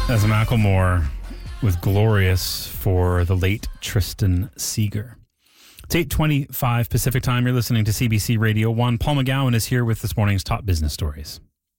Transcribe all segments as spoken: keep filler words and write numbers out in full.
That's Macklemore with Glorious for the late Tristan Seeger. It's eight twenty-five Pacific Time. You're listening to C B C Radio one. Paul McGowan is here with this morning's top business stories.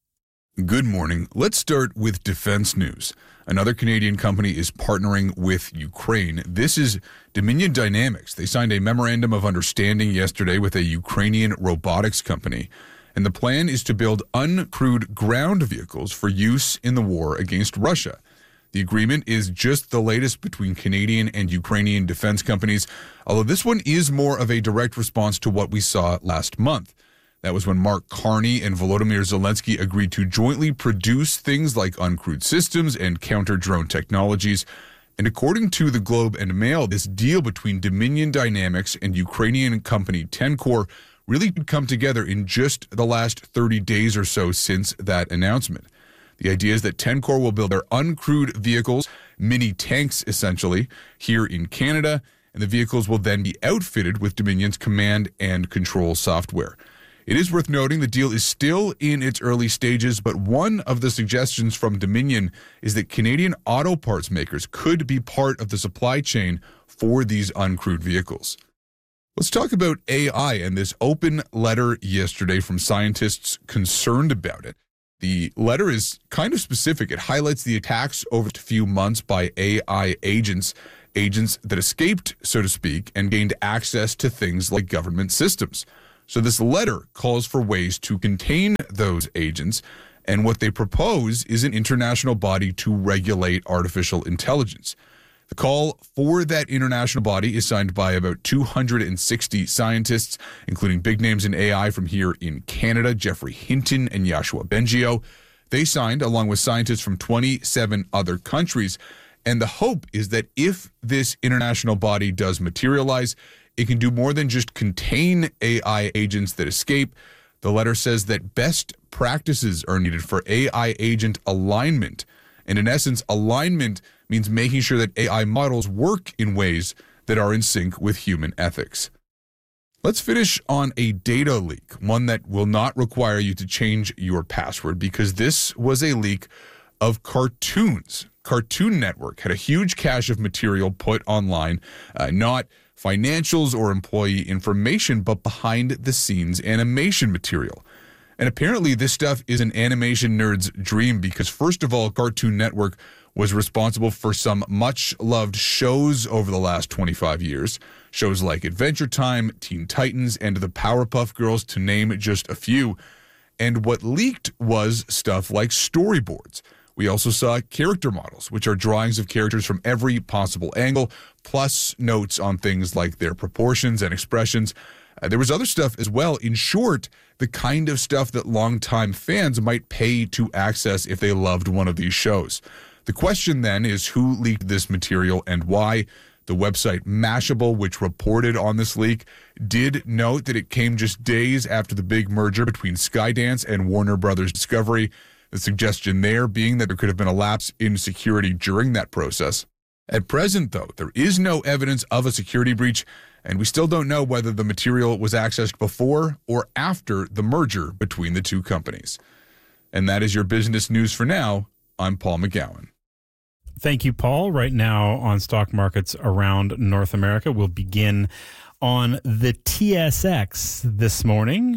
Good morning. Let's start with defense news. Another Canadian company is partnering with Ukraine. This is Dominion Dynamics. They signed a memorandum of understanding yesterday with a Ukrainian robotics company. And the plan is to build uncrewed ground vehicles for use in the war against Russia. The agreement is just the latest between Canadian and Ukrainian defense companies, although this one is more of a direct response to what we saw last month. That was when Mark Carney and Volodymyr Zelensky agreed to jointly produce things like uncrewed systems and counter-drone technologies. And according to the Globe and Mail, this deal between Dominion Dynamics and Ukrainian company Tencor really could come together in just the last thirty days or so since that announcement. The idea is that Tencor will build their uncrewed vehicles, mini tanks essentially, here in Canada, and the vehicles will then be outfitted with Dominion's command and control software. It is worth noting the deal is still in its early stages, but one of the suggestions from Dominion is that Canadian auto parts makers could be part of the supply chain for these uncrewed vehicles. Let's talk about A I and this open letter yesterday from scientists concerned about it. The letter is kind of specific. It highlights the attacks over a few months by A I agents, agents that escaped, so to speak, and gained access to things like government systems. So this letter calls for ways to contain those agents, and what they propose is an international body to regulate artificial intelligence. The call for that international body is signed by about two hundred sixty scientists, including big names in A I from here in Canada, Geoffrey Hinton and Yoshua Bengio. They signed along with scientists from twenty-seven other countries. And the hope is that if this international body does materialize, it can do more than just contain A I agents that escape. The letter says that best practices are needed for A I agent alignment. And in essence, alignment means making sure that A I models work in ways that are in sync with human ethics. Let's finish on a data leak, one that will not require you to change your password, because this was a leak of cartoons. Cartoon Network had a huge cache of material put online, uh, not financials or employee information, but behind-the-scenes animation material. And apparently this stuff is an animation nerd's dream because, first of all, Cartoon Network was responsible for some much-loved shows over the last twenty-five years. Shows like Adventure Time, Teen Titans, and the Powerpuff Girls, to name just a few. And what leaked was stuff like storyboards. We also saw character models, which are drawings of characters from every possible angle, plus notes on things like their proportions and expressions. Uh, there was other stuff as well. In short, the kind of stuff that longtime fans might pay to access if they loved one of these shows. The question then is who leaked this material and why. The website Mashable, which reported on this leak, did note that it came just days after the big merger between Skydance and Warner Brothers Discovery. The suggestion there being that there could have been a lapse in security during that process. At present, though, there is no evidence of a security breach, and we still don't know whether the material was accessed before or after the merger between the two companies. And that is your business news for now. I'm Paul McGowan. Thank you, Paul. Right now on stock markets around North America, we'll begin on the T S X this morning,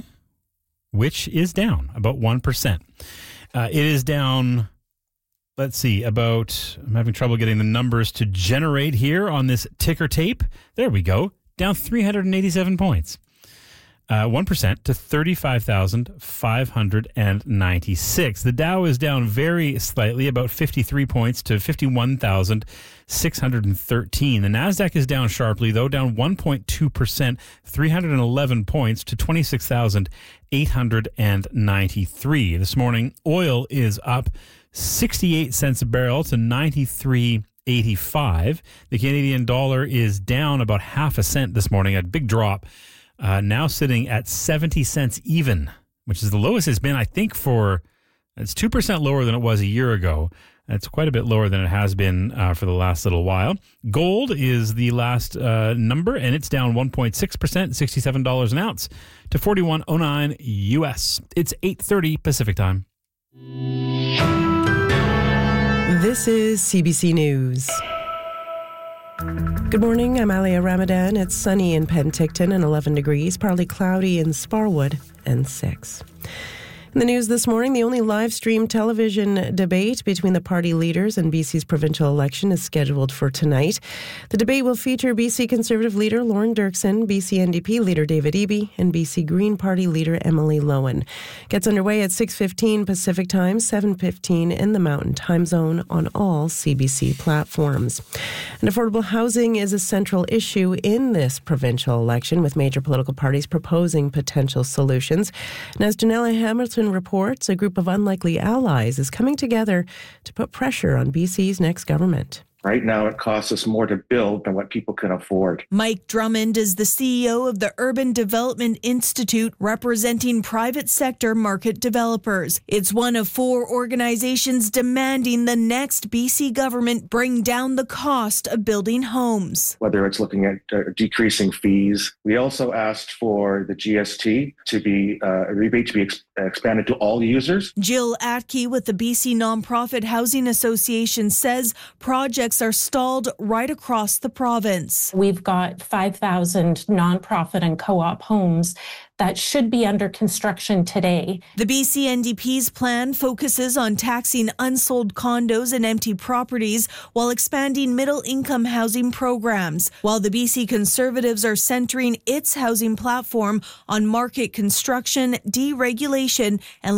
which is down about one percent. Uh, it is down, let's see, about, I'm having trouble getting the numbers to generate here on this ticker tape. There we go. Down three hundred eighty-seven points. Uh, one percent to thirty-five thousand five hundred ninety-six. The Dow is down very slightly, about fifty-three points to fifty-one thousand six hundred thirteen. The NASDAQ is down sharply, though, down one point two percent, three hundred eleven points to twenty-six thousand eight hundred ninety-three. This morning, oil is up sixty-eight cents a barrel to ninety-three eighty-five. The Canadian dollar is down about half a cent this morning, a big drop. Uh, now sitting at seventy cents even, which is the lowest it's been, I think, for, it's two percent lower than it was a year ago. It's quite a bit lower than it has been uh, for the last little while. Gold is the last uh, number, and it's down one point six percent, sixty-seven dollars an ounce to forty-one oh nine U S. It's eight thirty Pacific time. This This is C B C News. Good morning, I'm Alia Ramadan. It's sunny in Penticton and eleven degrees, partly cloudy in Sparwood and six. In the news this morning, the only live stream television debate between the party leaders in B C's provincial election is scheduled for tonight. The debate will feature B C Conservative leader Lorne Dirksen, B C N D P leader David Eby, and B C Green Party leader Emily Lowen. Gets underway at six fifteen Pacific Time, seven fifteen in the Mountain Time Zone on all C B C platforms. And affordable housing is a central issue in this provincial election, with major political parties proposing potential solutions. And as Janella Hamilton reports, a group of unlikely allies is coming together to put pressure on B C's next government. Right now, it costs us more to build than what people can afford. Mike Drummond is the C E O of the Urban Development Institute, representing private sector market developers. It's one of four organizations demanding the next B C government bring down the cost of building homes. Whether it's looking at uh, decreasing fees. We also asked for the G S T to be, uh, a rebate to be ex- expanded to all users. Jill Atke with the B C Nonprofit Housing Association says projects are stalled right across the province. We've got five thousand nonprofit and co-op homes that should be under construction today. The B C N D P's plan focuses on taxing unsold condos and empty properties while expanding middle-income housing programs, while the B C Conservatives are centering its housing platform on market construction, deregulation, and